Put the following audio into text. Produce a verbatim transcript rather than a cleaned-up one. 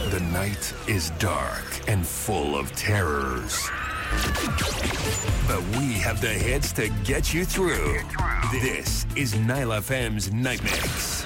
The night is dark and full of terrors. But we have the hits to get you through. This is Nile F M's Night Mix.